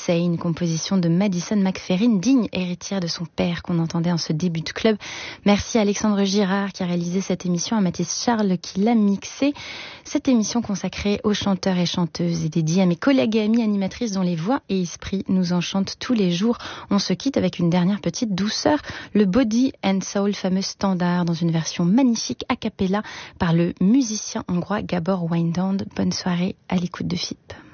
Insane, composition de Madison McFerrin, digne héritière de son père qu'on entendait en ce début de club. Merci à Alexandre Girard qui a réalisé cette émission, à Mathis Charles qui l'a mixée. Cette émission consacrée aux chanteurs et chanteuses et dédiée à mes collègues et amies animatrices dont les voix et esprits nous enchantent tous les jours. On se quitte avec une dernière petite douceur, le Body and Soul, fameux standard, dans une version magnifique a cappella par le musicien hongrois Gabor Windand. Bonne soirée à l'écoute de FIP.